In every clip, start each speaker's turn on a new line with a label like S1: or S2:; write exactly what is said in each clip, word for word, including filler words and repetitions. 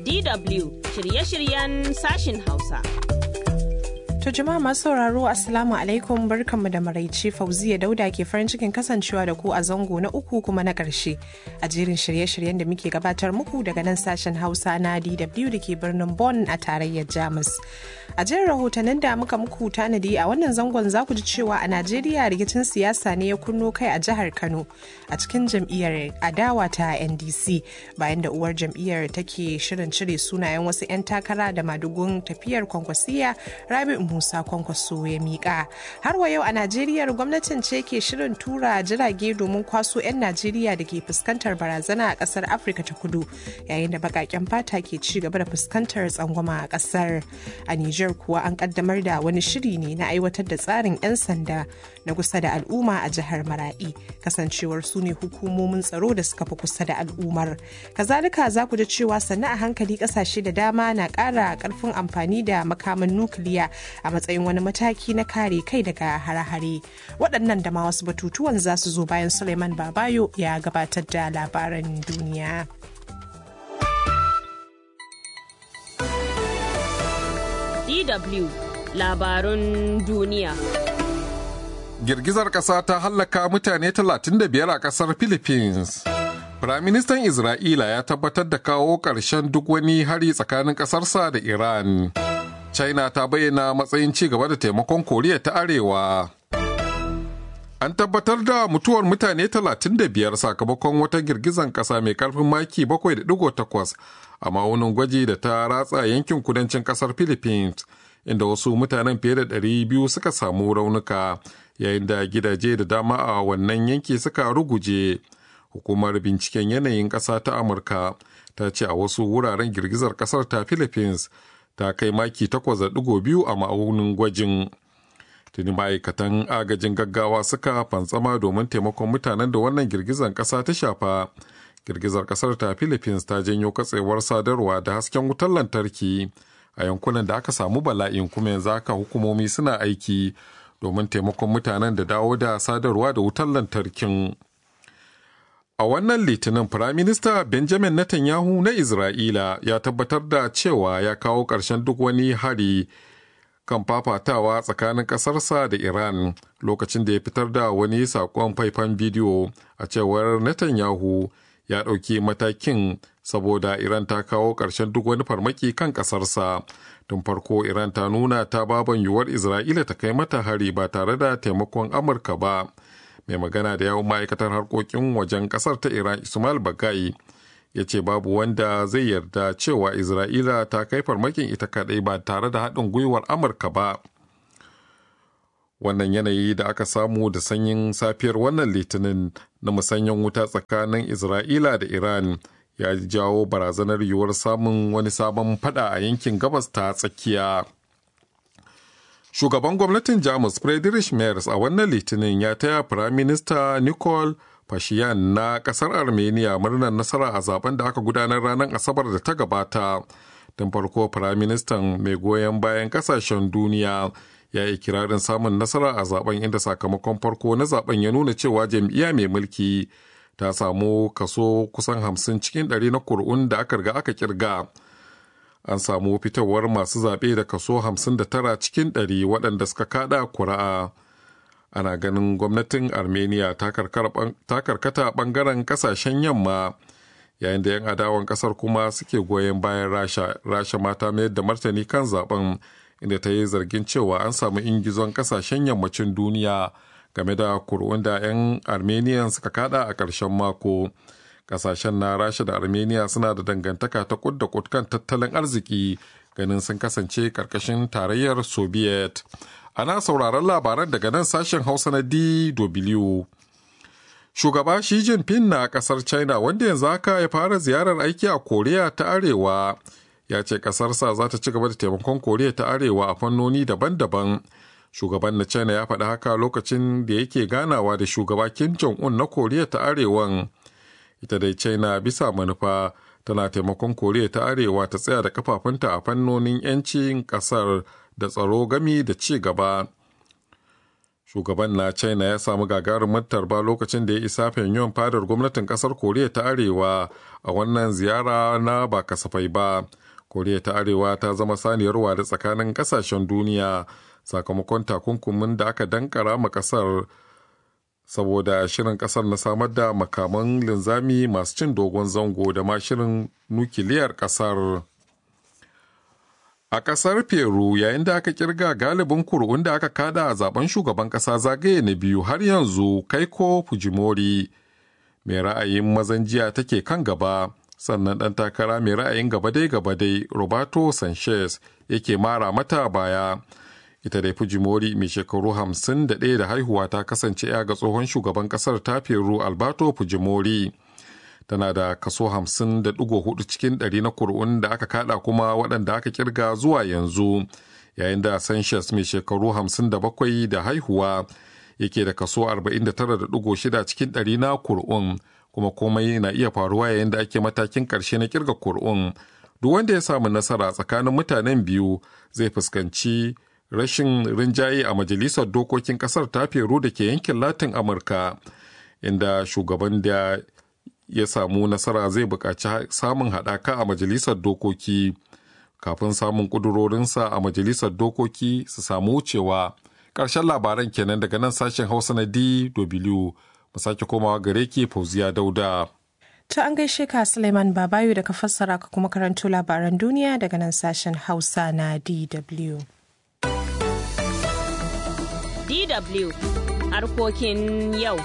S1: D W shirye-shiryen sashin Hausa.
S2: To jama'a masu sauraro Assalamu alaikum, barkanmu da maraice. Fauziya Dauda ke farin cikin kasancewa da ku a zango na uku kuma na ƙarshe a jerin shirye-shiryen da muke gabatar muku daga nan sashen Hausa na D W da ke birnin Bonn a tarayyar Jamus. A jerin rahotannin da muka muku tanadi a wannan zangon za ku ji cewa a Najeriya rikicin siyasa ne ya kunno kai a jihar Kano a cikin jam'iyyar adawa ta N D C bayan da uwar jam'iyyar take shirin cire sunayen wasu 'yan takara da madugun tafiyar kwankwasiya Rabi'u Musa Kwankwaso ya miƙa. Har wa yau a Najeriya gwamnatin ce ke shirin tura jirage domin kwaso 'yan Najeriya da ke fuskantar barazana a ƙasar Afirka ta Kudu yayin da baƙaƙen fata ke ci gaba da fuskantar tsangwama a ƙasar. A Nijar kuwa an ƙaddamar da wani shiri ne na aiwatar da tsarin 'yan sanda na kusa da al'umma a jihar Maradi, kasancewar su ne hukumomin tsaro da suka fi kusa da al'ummar. Kazalika za ku ji cewa sannu a hankali ƙasashe da dama na ƙara ƙarfin amfani da makaman nukiliya a matsayin wani mataki na kare kai daga hare-hare. Waɗannan da ma wasu batutuwan za su zo bayan Suleiman Babayo ya gabatar da labaran duniya.
S1: D W labarun duniya.
S3: Girgizar ƙasa ta hallaka mutane talatin da biyar a ƙasar Philippines. Firaministan Isra'ila ya tabbatar da kawo ƙarshen duk wani hari tsakanin ƙasarsa da Iran. China ta bayyana matsayin ci gaba da taimakon Koriya ta Arewa. An tabbatar da mutuwar mutane talatin da biyar sakamakon wata girgizan ƙasa mai ƙarfin maki bakwai da digo takwas a ma'aunin gwaji da ta ratsa yankin kudancin ƙasar Philippines, inda wasu mutanen fiye da ɗari biyu suka samu raunuka, yayin da gidaje da dama a wannan yanki suka ruguje. Hukumar binciken yanayin ƙasa ta Amurka ta ce a wasu wuraren girgizar ƙasar ta Philippines ta kai maki takwas da digo biyu a ma'aunin gwajin. Tuni ma'aikatan agajin gaggawa suka fantsama domin taimakon mutanen da wannan girgizar ƙasa ta shafa. Girgizar ƙasar ta Philippines ta janyo katsewar sadarwa da hasken wutar lantarki a yankunan da aka samu bala'in, kuma yanzu haka hukumomi suna aiki domin taimakon mutanen da dawo da sadarwa da wutar lantarkin. A wannan litinin Firaminista Benjamin Netanyahu na Isra'ila ya tabbatar da cewa ya kawo ƙarshen duk wani hari kan fafatawa tsakanin ƙasarsa da Iran lokacin da ya fitar da wani saƙon faifan bidiyo. A cewar Netanyahu ya ɗauki matakin saboda Iran ta kawo ƙarshen duk wani farmaki kan ƙasarsa. Tun farko Iran ta nuna ta baban yiwuwar Isra'ila ta kai mata hari ba tare da taimakon Amurka ba. Mai magana da yawon ma'aikatar harkokin wajen kasar ta Iran Ismail Bagai ya ce babu wanda zai yarda cewa Isra'ila ta kai farmakin ita kadai ba tare da haɗin gwiwar Amurka ba. Wannan yanayi da aka samu da sanyin safiyar wannan litinin na musanyen wuta tsakanin Isra'ila da Iran ya jawo barazanar yiwuwar samun wani sabon fada a yankin gabas ta tsakiya. Shugaban gwamnatin Jamus Friedrich Merz a wannan litinin ya taya Firaminista Nikol Pashinyan na kasar Armenia murnar nasara a zaben da aka gudanar ranar Asabar da ta gabata. Tun farko Firaministan mai goyon bayan kasashen duniya ya yi kirarin samun nasara a zaben, inda sakamakon farko na zaben ya nuna cewa jam'iyya mai mulki ta samu kaso kusan hamsin cikin ɗari na kuri'un da aka riga aka kirga. An samu fitowar masu zaɓe da kaso hamsin da tara cikin ɗari waɗanda suka kaɗa kuri'a. Ana ganin gwamnatin Armenia ta karkata ɓangaren ƙasashen yamma, yayin da 'yan adawan ƙasar kuma suke goyon bayan Rasha. Rasha ma ta mayar da martani kan zaben, inda ta yi zargin cewa an samu ingizon ƙasashen yammacin duniya game da kuri'un da 'yan Armenian suka kaɗa a ƙarshen mako. Kasashen na Rasha da Armenia suna da dangantaka ta kud da kud kan tattalin arziki, ganin sun kasance karkashin tarayyar Soviet. Ana sauraron labaran daga nan sashen Hausa na D W. Shugaba Xi Jinping na kasar China, wanda yanzu haka ya fara ziyarar aiki a Koriya ta Arewa, ya ce kasarsa za ta ci gaba da taimakon Koriya ta Arewa a fannoni daban-daban. Shugaban na China ya faɗi haka lokacin da yake ganawa da shugaba Kim Jong-un na Koriya ta Arewan. Ita dai China bisa manufa tana taimakon Koriya ta Arewa ta tsaya da kafafunta a fannonin 'yancin kasar da tsaro gami da ci gaba. Shugaban na China ya samu gagarumin tarba lokacin da ya isa Pyongyang fadar gwamnatin kasar Koriya ta Arewa a wannan ziyara na ba kasafai ba. Koriya ta Arewa ta zama saniyar ware tsakanin kasashen duniya sakamakon takunkumin da aka dankara ma kasar saboda shirin kasar na samar da makaman linzami masu cin dogon zango da ma shirin nukiliyar kasar. A kasar Peru, yayin da aka kirga galibin kuri'un da aka kada a zaben shugaban kasa zagaye na biyu, har yanzu Keiko Fujimori mai ra'ayin mazan jiya take kan gaba, sannan ɗan takara mai ra'ayin gabadai-gabadai Roberto Sanchez yake mara mata baya. Ita dai Fujimori mai shekaru hamsin da ɗaya da haihuwa ta kasance ya ga tsohon shugaban kasar ta Peru Alberto Fujimori. Tana da kaso hamsin da ɗigo hudu cikin ɗari na kuri'un da aka kada kuma waɗanda aka kirga zuwa yanzu, yayin da Sanchez mai shekaru hamsin da bakwai da haihuwa yake da kaso arba'in da tara da ɗigo shida cikin ɗari na kuri'un, kuma komai na iya faruwa yayin da ake matakin ƙarshe na kirga kuri'un. Duk wanda ya samu nasara tsakanin mutanen biyu zai fuskanci rashin rinjaye a majalisar dokokin ƙasar ta Peru da ke yankin Latin Amurka, inda shugaban da ya samu nasara zai buƙaci samun haɗaka a majalisar dokoki kafin samun ƙudurorinsa a majalisar dokoki su samu wucewa. Ƙarshen labaran kenan daga nan sashen Hausa na D W. Mu sake komawa gare ki Fauziya Dauda.
S2: To an gaishe ka Suleiman Babayo da ka fassara ka kuma karanto labaran duniya daga nan sashen Hausa na D W.
S1: D W harkokin yau.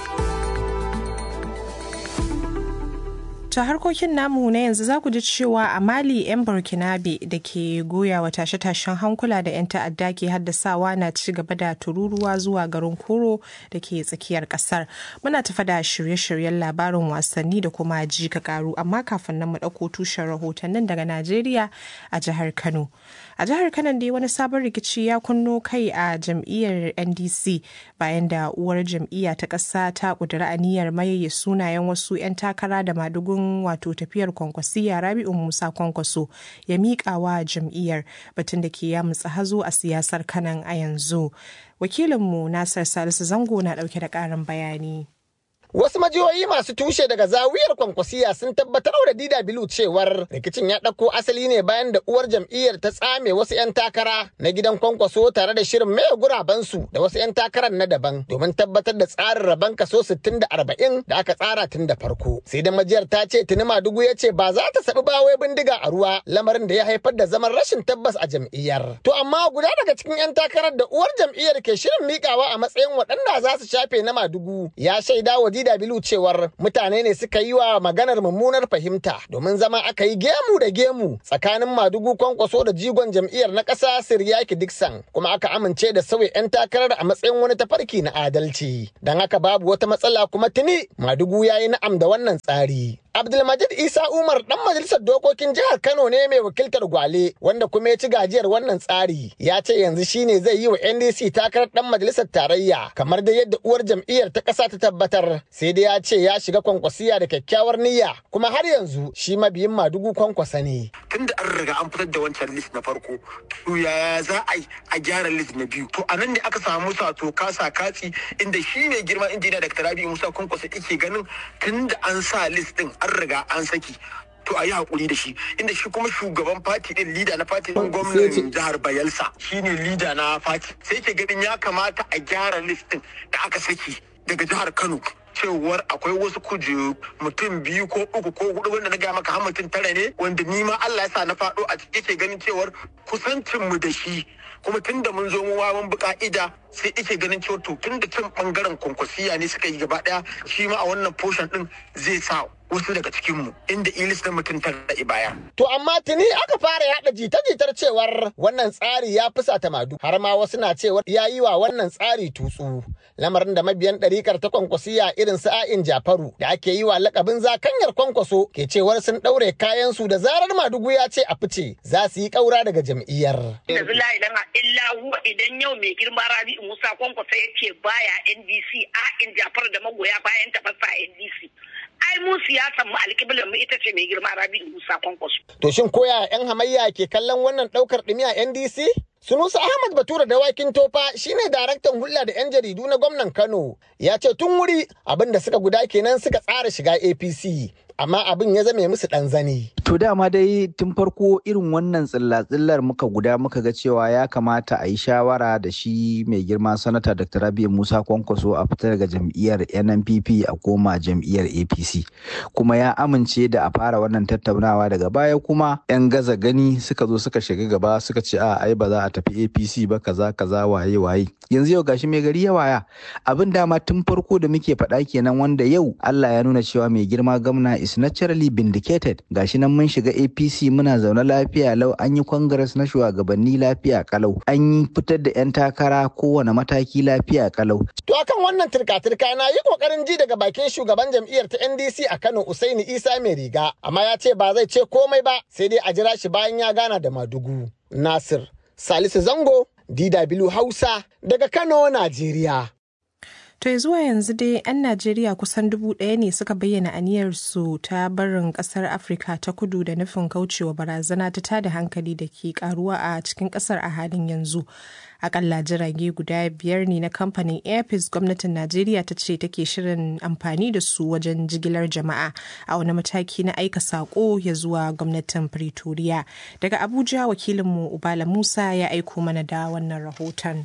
S2: Ta harkokin namu na yanzu za ku ji cewa a Mali 'yan Burkinabe da ke goya wa tashe-tashen hankula da 'yan ta'adda ke haddasawa na ci gaba da tururuwa zuwa garin Koro da ke tsakiyar kasar. Muna tafa da shirye-shiryen labarin wasanni da kuma ji ka karu, amma kafin nan mu ɗauko tushen rahotannin daga Najeriya a jihar Kano. A jihar Kano dai wani sabon rikici ya kunno kai a jam'iyyar N D C bayan da uwar jam'iyya ta ƙasa ta ƙudiri aniyar maye sunayen wasu 'yan takara da madugun wato tafiyar kwankwasiya Rabi'u Musa Kwankwaso ya miƙa wa jam'iyyar, batun da ke ya mutsa hazo a siyasar Kanan a yanzu. Wakilinmu Nasir Salisu Zango na ɗauke da ƙarin bayani.
S4: Wasu majiyoyi masu tushe daga zawiyar Kwankwasiya sun tabbatar da D W cewar rikicin ya ɗauko asali ne bayan da uwar jam'iyyar ta tsame wasu 'yan takara na gidan Kwankwaso tare da shirin maye gurabansu da wasu 'yan takarar na daban domin tabbatar da tsarin rabon kaso sittin da arba'in da aka tsara tun da farko. Sai da majiyar ta ce tuni Madugu ya ce ba za ta saɓi bawai bindiga a ruwa, lamarin da ya haifar da zaman rashin tabbas a jam'iyyar. To amma guda daga cikin 'yan takarar da uwar jam'iyyar ke shirin miƙawa a matsayin waɗanda za su shafe na Madugu ya shaida wa D W cewar mutane ne suka yi wa maganar mummunar fahimta domin zama aka yi gemu da gemu tsakanin Madugu Kwankwaso da jigon jam'iyyar na ƙasa Siryaki Dixon, kuma aka amince da sauya 'yan takarar a matsayin wani tafarki na adalci. Don haka babu wata matsala, kuma tuni Madugu ya yi na'am da wannan tsari. Abdulmajid Isa Umar dan majalisar dokokin jihar Kano ne mai wakiltar Gwale, wanda kuma ya ci gajiyar wannan tsari. Ya ce yanzu shine zai yi wa N D C takarar dan majalisar tarayya kamar da yadda uwar jam'iyyar ta ƙasa ta tabbatar. Sai dai ya ce ya shiga Kwankwasiya da kyakkyawar niyya, kuma har yanzu shi mabiyin Madugu Kwankwasa ne.
S5: Tunda an riga an fitar da wancan list na farko, to yaya za a yi a gyara list na biyu? To anan ne aka samu sato kasa katsi, inda shi ne girma injiniya Dakta Rabi Musa Kwankwasa yake ganin tunda an sa list din an riga an saki, to a yi haƙuri da shi, inda shi kuma shugaban fati din lida na fati din gwamnan jihar Bayelsa shine lida na fati, sai ke ganin ya kamata a gyara listin da aka saki daga jihar Kano cewar akwai wasu kujeru mutum biyu ko uku ko hudu wanda na gaya maka har mutum tara ne, wanda ni ma Allah ya sa na faɗo a ciki, yake ganin cewar kusancin mu da shi kuma tun da mun zo mu wawan bi ka'ida, sai ike ganin cewa to tun da can bangaren Kwankwasiya ne suka yi gaba daya, shi ma a wannan portion din zai sa wasu daga cikinmu inda ilis na mutum ta ra'i baya.
S4: To amma tuni aka fara yada jita-jitar cewar wannan tsari ya fusata Madu, har ma wasu na cewar ya yi wa wannan tsari tutsu. Lamarin da mabiyan ɗarikar ta Kwankwasiya irin su A'in Jafaru da ake yi wa lakabin zakanyar Kwankwaso ke cewar sun ɗaure kayansu da zarar Madugu ya ce a fice za su yi ƙaura daga jam'iyyar.
S6: Yanzu la ilaha illa huwa, idan yau mai girma Rabi'u Musa Kwankwaso ya ce baya N D C, A'in Jafaru da magoya bayan tafasa N D C. Ai mu siyasar mu alƙiblar mu ita ce mai girma Rabi'u Musa Kwankwaso.
S4: To shin koya 'yan hamayya ke kallon wannan ɗaukar ɗumi a N D C? Sunusi Ahmad Bature Dawakin Tofa shine daraktan hulɗa da 'yan jaridu na gwamnan Kano. Ya ce tun wuri abin da suka guda kenan suka tsara shiga A P C. Amma abin ya zame musu ɗan zane.
S7: To dama dai tun farko irin wannan tsilla-tsillar muka guda muka ga cewa ya kamata a yi shawara da shi mai girma sanata Doctor Rabi'u Musa Kwankwaso a fita daga jam'iyyar N N P P a koma jam'iyyar A P C. Kuma ya amince da a fara wannan tattaunawa daga baya kuma 'yan gaza gani suka zo suka shiga gaba suka ce a ai ba za a tafi A P C ba kaza kaza waye waye. Yanzu yau gashi mai gari ya waya. Abin dama tun farko da muke faɗa kenan wanda yau Allah ya nuna cewa mai girma gwamna is naturally vindicated. Gashi nan mun shiga A P C muna zaune lafiya lau, an yi congress na shugabanni lafiya kalau, an yi fitar da 'yan takara kowane mataki lafiya kalau.
S4: To akan wannan turka-turka na yi kokarin ji daga bakin shugaban jam'iyyar ta N D C a Kano Usaini Isa mai riga, amma ya ce ba zai ce komai ba sai dai a jira shi bayan ya gana da Madugu. Nasir Salisu Zango, D W Hausa daga Kano, Najeriya.
S2: To zuwa yanzu dai 'yan Najeriya kusan dubu ɗaya ne suka bayyana aniyarsu ta barin ƙasar Afirka ta kudu da nufin kaucewa barazana ta tada hankali da ke karuwa a cikin ƙasar a halin yanzu. Akalla jirage guda biyar ne na kamfanin Airpeace gwamnatin Najeriya ta ce take shirin amfani da su wajen jigilar jama'a a wani mataki na aika saƙo ya zuwa gwamnatin Pretoria. Daga Abuja wakilinmu Ubala Musa ya aiko mana da wannan rahoton.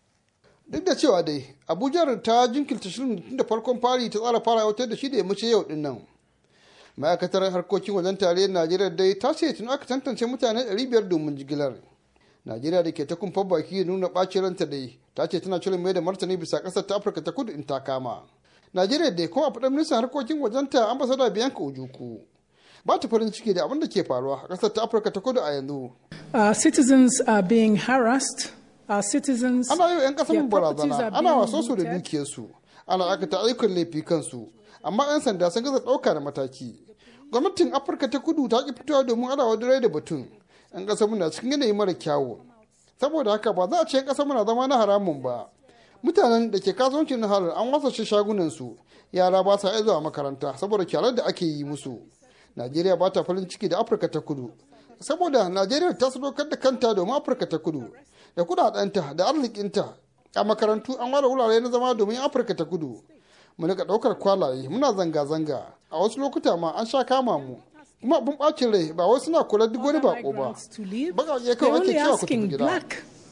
S8: Duk da cewa dai Abuja ta jinkirta shirin tun da farkon fari ta tsara fara wutar da shi da ya mace yau din nan. Ma'aikatar harkokin wajen tarayyar Najeriya dai ta ce tun aka tantance mutane ɗari biyar domin jigilar. Najeriya da ke ta kumfar baki nuna ɓacin ranta dai ta ce tana shirin mai da martani bisa ƙasar ta Afirka ta kudu in ta kama. Najeriya dai kuma a faɗin ministan harkokin wajen ta ambasada Bianca Ojukwu ba ta farin ciki da abin da ke faruwa a ƙasar ta Afirka ta kudu a yanzu.
S9: Our citizens are being harassed. Our citizens,
S8: ana yi 'yan kasar barazana, ana waso su da dukiyarsu, ana aikata ayyukan laifi kansu, amma 'yan sanda sun gaza ɗauka da mataki. Gwamnatin Afirka ta kudu ta ki fitowa domin alawa dare da batun. 'Yan kasar muna cikin yanayi mara kyawu. Saboda haka ba za a ce 'yan kasar muna zama na haramun ba. Mutanen da ke kasuwancin na halar an wasa shi shagunansu, yara ba sa iya zuwa makaranta saboda kyalar da ake yi musu. Najeriya ba ta farin ciki da Afirka ta kudu. Saboda Najeriya ta sadaukar da kanta domin Afirka ta kudu. Da kudadenta da arzikinta a makarantu an ware wurare na zama domin Afirka ta kudu. Mu nika daukar kwalaye muna zanga-zanga, a wasu lokuta ma an sha kama mu, kuma abin bacin rai ba wai suna kula duk wani bako ba. Baƙaƙe kawai ake cewa ku tafi gida.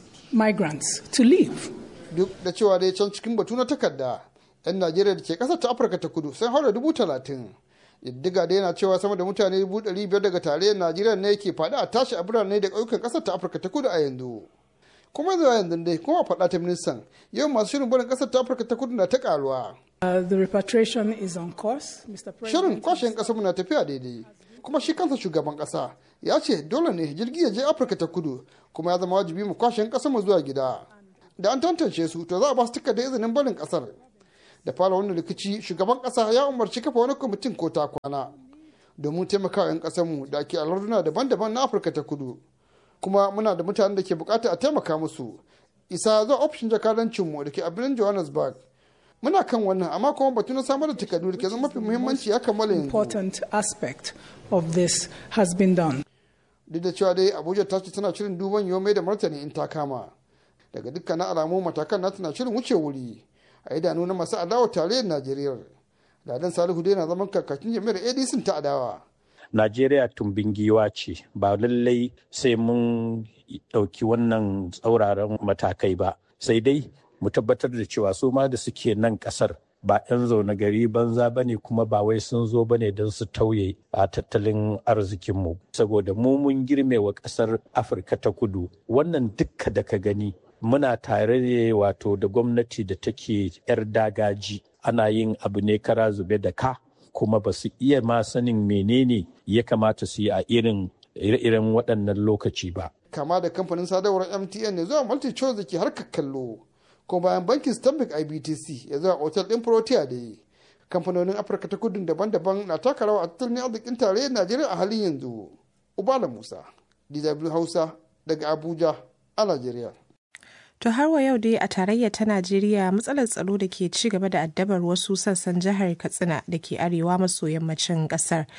S9: Migrants to leave.
S8: Duk da cewa dai can cikin batu na takarda, 'yan Najeriya da ke ƙasar ta Afirka ta kudu sun haura dubu talatin. Diddiga da yana cewa sama da mutane dubu ɗari biyar daga tarayyar Najeriya ne yake faɗi a tashi a birane da ƙauyukan ƙasar ta Afirka ta kudu a yanzu. Kuma zuwa yanzu dai kuma faɗa ta ministan yau masu shirin barin ƙasar ta Afirka ta kudu na ta ƙaruwa.
S9: Uh, the repatriation is on course, Mister President.
S8: Shirin kwashen ƙasar mu na tafiya daidai. Kuma shi kansa shugaban ƙasa ya ce dole ne jirgi ya je Afirka ta kudu kuma ya zama wajibi mu kwashen ƙasar mu zuwa gida. Da an tantance su to za a ba su takardar izinin barin ƙasar. Da fara wannan rikici shugaban ƙasa ya umarci kafa wani kwamitin ko ta kwana domin taimakawa 'yan ƙasar mu da ke a larduna daban-daban na Afirka ta kudu. Kuma muna da mutanen da ke bukata a taimaka musu. Isa zuwa ofishin jakadancinmu da ke a birnin Johannesburg. Muna kan wannan amma kuma batu na samar da takardu da ke zama mafi muhimmanci ya kammala yanzu.
S9: Important aspect of this has been done.
S8: Duk da cewa dai Abuja ta ce tana shirin duban yiwu mai da martani in ta kama. Daga dukkanin alamu matakan na tana shirin wuce wuri a idanu na masu adawa tarayyar Najeriya. Ladan Salihu dai na zaman kakakin jami'ar A D C ta adawa.
S10: Najeriya tumbin giwa ce ba lallai sai mun ɗauki wannan tsauraran matakai ba sai dai mu tabbatar da cewa su ma da suke nan ƙasar ba 'yan zaune gari banza ba ne kuma ba wai sun zo ba ne don su tauye a tattalin arzikinmu saboda mu mun girme wa ƙasar Afirka ta kudu wannan dukka da ka gani muna tare ne wato da gwamnati da take 'yar dagaji ana yin abu ne kara zube da ka kuma ba su iya ma sanin menene ya kamata su yi a irin ire-iren waɗannan lokaci ba.
S8: Kama da kamfanin sadarwar M T N ne zuwa multi-choice da ke harkar kallo, kuma bayan bankin Stanbic I B T C ya zuwa otal ɗin Protea da yi. Kamfanonin Afirka ta kudu daban-daban na taka rawa a tattalin arzikin tarayyar Najeriya a halin yanzu. Ubala Musa, D W Hausa daga Abuja a Najeriya.
S2: To har wa yau dai a tarayyar ta Najeriya matsalar tsaro da ke ci gaba da addabar wasu sassan jihar Katsina da ke arewa maso yammacin kasar.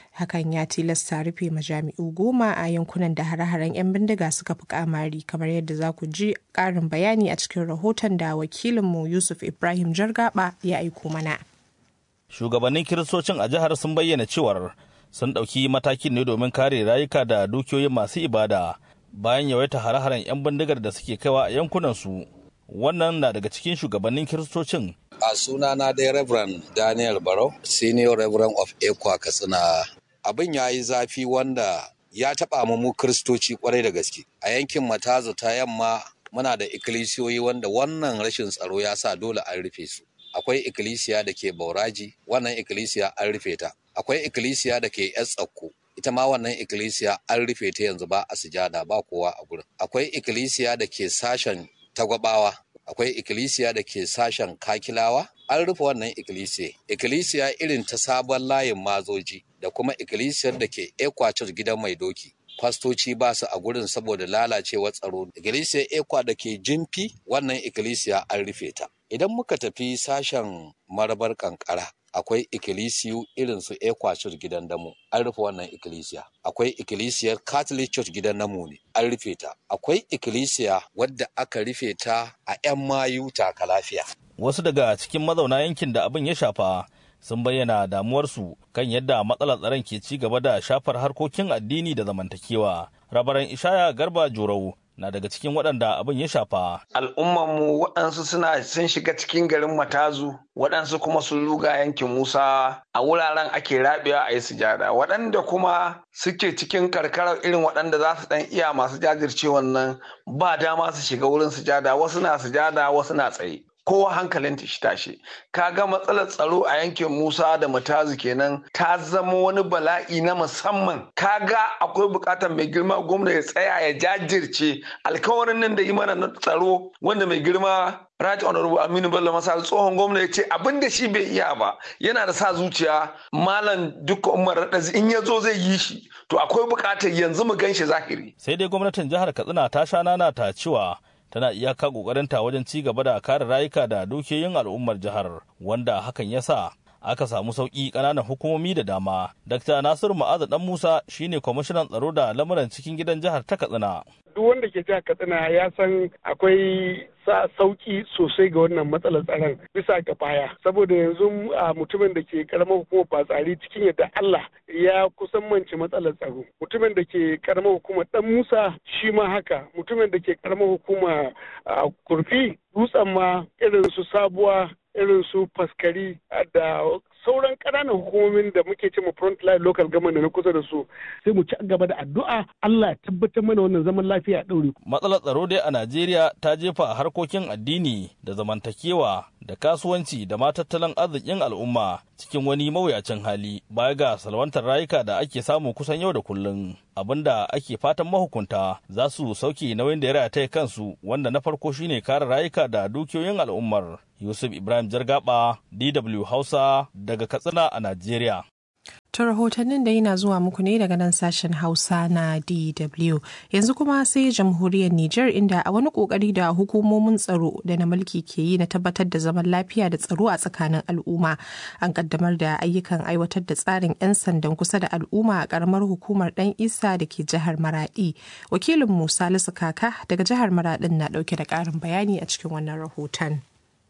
S2: Hakan ya tilasta rufe majami'u goma a yankunan da hare-haren 'yan bindiga suka fi kamari, kamar yadda za ku ji ƙarin bayani a cikin rahoton da wakilinmu Yusuf Ibrahim Jargaba ya aiko mana.
S11: Shugabannin kiristocin a jihar sun bayyana cewar sun ɗauki matakin ne domin kare rayuka da dukiyoyin masu ibada bayan yawaita hare-haren 'yan bindigar da suke kaiwa a yankunansu. Wannan na daga cikin shugabannin kiristocin.
S12: A sunana dai Reverend Daniel Barau, Senior Reverend of Ekwa Katsina. Abin ya yi zafi wanda ya taɓa mu kiristoci kwarai da gaske. A yankin Matazu ta yamma muna da ikkilisiyoyi wanda wannan rashin tsaro ya sa dole an rufe su. Akwai ikkilisiya da ke Bauraji, wannan ikkilisiya an rufe ta. Akwai ikkilisiya da ke ‘yan tsakko, ita ma wannan ikkilisiya an rufe ta yanzu ba a sujada ba kowa a gurin. Akwai ikkilisiya da ke sashen Tagwabawa, akwai ikkilisiya da ke sashen Kakilawa, an rufe wannan ikkilisiya. Ikkilisiya irin ta sabon layin Mazoji da kuma ikkilisiyar da ke Ekwa Church gidan Mai Doki. Fastoci ba su a gurin saboda lalacewar tsaro. Ikkilisiyar Ekwa da ke Jimfi, wannan ikkilisiya an rufe ta. Idan muka tafi sashen Marabar Kankara, akwai ikkilisiyu irin su Ekwa Church gidan Damo, an rufe wannan ikkilisiya. Akwai ikkilisiyar Catholic Church gidan Namo ne, an rufe ta. Akwai ikkilisiya wadda aka rufe ta a ‘yan mayu taka lafiya.
S11: Wasu daga cikin mazauna yankin da abin ya shafa sun bayyana damuwarsu kan yadda matsalar tsaron ke ci gaba da shafar harkokin addini da zamantakewa. Rabaran Ishaya Garba Jorau na daga cikin waɗanda abin ya shafa.
S13: Al'ummanmu waɗansu suna sun shiga cikin garin Matazu, waɗansu kuma sun ruga yankin Musa, a wuraren ake rabewa a yi sujada. Waɗanda kuma suke cikin karkarar irin waɗanda za su ɗan iya masu jajircewan nan ba dama su shiga wurin sujada, wasu na sujada wasu na tsaye. Kowa hankalin ta shi tashi. Kaga matsalar tsaro a yankin Musa da Matazu kenan ta zama wani bala'i na musamman. Kaga akwai bukatar mai girma gwamna ya tsaya ya jajirce alkawarin nan da yi mana na tsaro wanda mai girma Right Honorable Aminu Bello Masar tsohon gwamna ya ce abin da shi bai iya ba yana da sa zuciya malam duka Umar Radazi in ya zo zai yi shi to akwai bukatar yanzu mu gan shi zahiri.
S11: Sai dai gwamnatin jihar Katsina ta sha nana ta cewa tana iyaka kokarinta wajen ci gaba da kare rayuka da dukiyoyin al'ummar jihar, wanda hakan ya sa aka samu sauƙi ƙananan hukumomi da dama. Dakta Nasiru Ma'azu Dan Musa shine kwamishinan tsaro da lamuran cikin gidan jihar ta Katsina.
S14: Duk wanda ke jihar Katsina ya san akwai sa sauki sosai ga wannan matsalar tsaron bisa ga baya, saboda yanzu mutumin da ke karamar hukumar Batsari cikin yadda Allah ya kusan manci matsalar tsaro. Mutumin da ke karamar hukumar Dan Musa shi ma haka, mutumin da ke karamar hukumar Kurfi Dutsen ma irin su Sabuwa irin su Faskari da sauran ƙananan hukumomin da muke ce mu front line local government da na kusa da su, sai mu ci gaba da addu'a Allah ya tabbatar mana wannan zaman lafiya ɗaure.
S11: Matsalar tsaro dai a Najeriya ta jefa a harkokin addini da zamantakewa da kasuwanci da ma tattalin arzikin al'umma cikin wani mawuyacin hali baya ga salwantar rayuka da ake samu kusan yau da kullum. Abinda ake fatan mahukunta za su sauke nauyin da ya rataya kansu, wanda na farko shine kare rayuka da dukiyoyin al'ummar. Yusuf Ibrahim Jargaba, D W Hausa daga Katsina a Najeriya.
S2: To rahotannin da yana zuwa muku ne daga nan sashen Hausa na D W. Yanzu kuma sai jamhuriyar Nijar, inda a wani kokari da hukumomin tsaro da na mulki ke yi na tabbatar da zaman lafiya da tsaro a tsakanin al'umma, an kaddamar da ayyukan aiwatar da tsarin 'yan sandan kusa da al'umma a karamar hukumar Dan Isa da ke jihar Maradi. Wakilin Musa Salisu Kaka daga jihar Maradin na dauke da karin bayani a cikin wannan rahoton.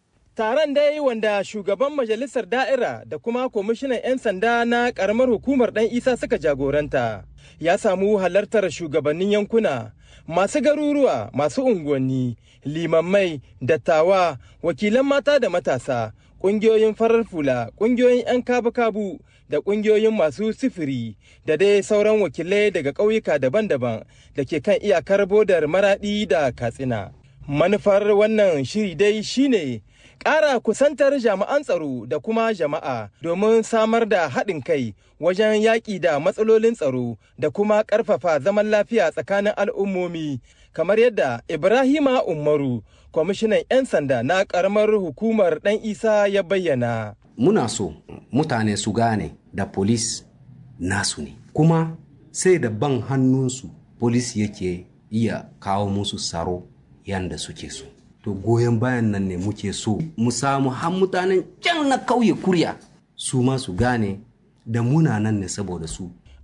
S15: Taron dai wanda shugaban majalisar da'ira da kuma kwamishinan 'yan sanda na karamar hukumar Dan Isa suka jagoranta ya samu halartar shugabannin yankuna, masu garuruwa, masu unguwanni, limammai, dattawa, wakilan mata da matasa, ƙungiyoyin farar fula, ƙungiyoyin 'yan kabu-kabu da ƙungiyoyin masu sifiri da dai sauran wakilai daga ƙauyuka daban-daban da ke kan iyakar bodar Maraɗi da Katsina. Manufar wannan shiri dai shine ƙara kusantar jami'an tsaro da kuma jama'a domin samar da haɗin kai wajen yaƙi da matsalolin tsaro da kuma ƙarfafa zaman lafiya tsakanin al'ummomi, kamar yadda Ibrahima Umaru, kwamishinan 'yan sanda na ƙaramar hukumar Dan Isa ya bayyana.
S16: Muna so mutane su gane da polis nasu ne, kuma sai da ban hannunsu polis yake iya kawo musu tsaro yanda suke so. To goyon bayan nan ne muke so mu samu har mutanen can na kauye kurya su ma su gane da muna nan ne saboda su,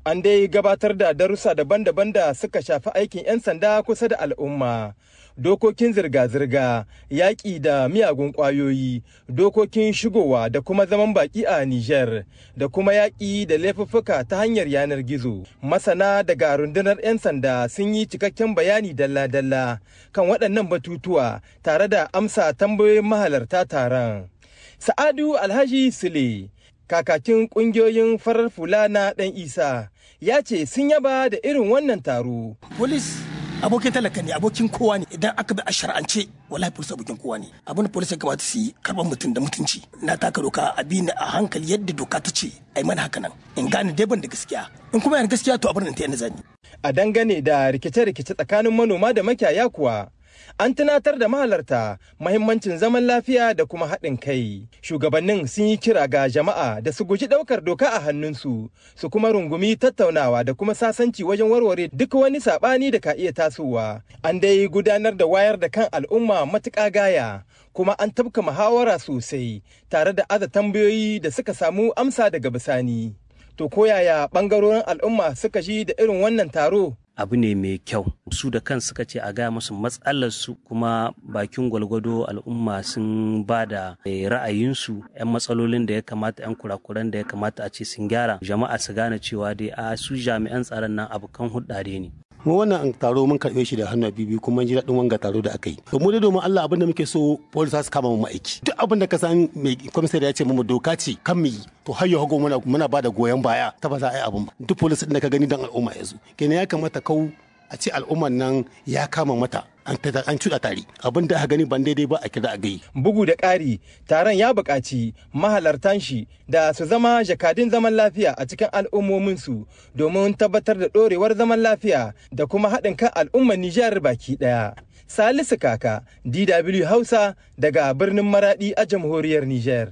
S15: An dai gabatar da darussa daban-daban da suka shafi aikin 'yan sanda kusa da al'umma. Dokokin zirga-zirga, yaƙi da miyagun ƙwayoyi, dokokin shigowa da kuma zaman baƙi a Nijar, da kuma yaƙi da laifuffuka ta hanyar yanar gizo. Masana daga rundunar 'yan sanda sun yi cikakken bayani dalla-dalla kan waɗannan batutuwa tare da amsa tambayoyin mahalarta taron. Sa'adu Alhaji Sule, kakakin ƙungiyoyin farar fula na ɗan Isa, ya ce sun yaba da irin wannan taro.
S17: Polis abokin talaka ne, abokin kowa ne, idan aka bi a shar'ance wallahi polis abokin kowa ne. Abin da polis ya kamata su yi karɓar mutum da mutunci. Na taka doka a bi ni a hankali yadda doka ta ce a yi mana haka nan. In gane dai ban da gaskiya. In kuma yana gaskiya to abin da ta yana zani.
S15: A dangane da rikice-rikice tsakanin manoma da makiyaya kuwa, an tunatar da mahalarta mahimmancin zaman lafiya da kuma haɗin kai. Shugabannin sun yi kira ga jama'a da su guji ɗaukar doka a hannunsu, su kuma rungumi tattaunawa da kuma sasanci wajen warware duk wani saɓani da ka iya tasowa. An dai gudanar da wayar da kan al'umma matuƙa gaya, kuma an tabka muhawara sosai tare da aza tambayoyi da suka samu amsa daga bisani. To koyaya ɓangarorin al'umma suka ji da irin wannan taro?
S18: Abu ne mai kyau, su da kan suka ce a gaya musu matsalarsu, kuma bakin gwalgwado al'umma sun ba da ra'ayinsu 'yan matsalolin da ya kamata 'yan kurakuran da ya kamata a ce sun gyara, jama'a su gane cewa dai a su jami'an tsaron nan abokan hulɗare ne.
S19: mu wannan taro mun karɓe shi da hannu bibi kuma ji daɗin wanga taro da aka yi. To mu dai domin Allah abin da muke so police su kama mu aiki. Duk abin da ka san mai komisar ya ce mu doka ce kan mu yi to har yau hago muna muna bada goyon baya ta ba za a yi abin ba. Duk police din da ka gani dan al'umma ya zo. Kenan ya kamata kau a ce al'umman nan ya kama mata an an cuɗa tare abin da aka gani ban daidai ba a kira a gai.
S15: Bugu da ƙari taron ya buƙaci mahalartan shi da su zama jakadun zaman lafiya a cikin al'ummominsu domin tabbatar da ɗorewar zaman lafiya da kuma haɗin kan al'ummar Nijar baki ɗaya. Salisu Kaka, D W Hausa daga birnin Maraɗi a jamhuriyar Nijar.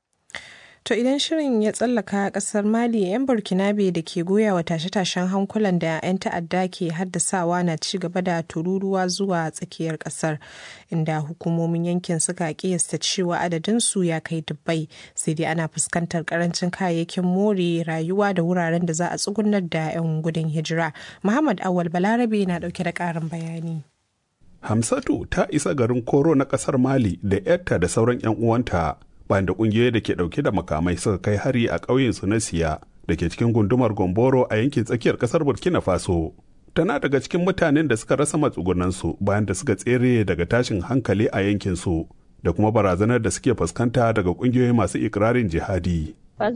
S2: To idan shirin ya tsallaka kasar Mali, 'yan Burkinabe da ke goya wa tashe-tashen hankulan da 'yan ta'adda ke haddasawa na ci gaba da tururuwa zuwa tsakiyar kasar, inda hukumomin yankin suka kiyasta cewa adadinsu ya kai dubbai, sai dai ana fuskantar karancin kayayyakin more rayuwa da wuraren da za a tsugunar da 'yan gudun hijira. Muhammad Awal Balarabe na dauke da karin bayani.
S20: Hamsatu ta isa garin Koro na kasar Mali da 'yarta da sauran 'yan uwanta, bayan da kungiyoyi da ke dauke da makamai suka kai hari a ƙauyen su na Siya da ke cikin gundumar Gomboro a yankin tsakiyar ƙasar Burkina Faso. Tana daga cikin mutanen da suka rasa matsugunansu bayan da suka tsere daga tashin hankali a yankin su da kuma barazanar da suke fuskanta daga kungiyoyi masu ikirarin jihadi.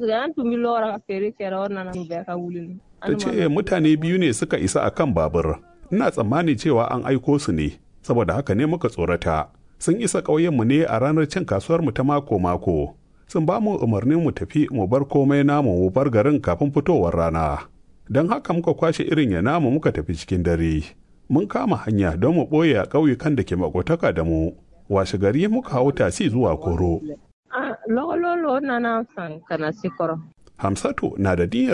S20: Ta ce mutane biyu ne suka isa a kan babur. Ina tsammani cewa an aiko su ne, saboda haka ne muka tsorata. Sun isa ƙauyenmu ne a ranar cin kasuwarmu ta mako-mako. Sun ba mu umarnin mu tafi mu bar komai namu mu bar garin kafin fitowar rana. Don haka muka kwashe irin ya namu muka tafi cikin dare. Mun kama hanya don mu ɓoye a ƙauyukan da ke makotaka da mu. Washe gari muka hau tasi zuwa Koro. Hamsatu na da niyyar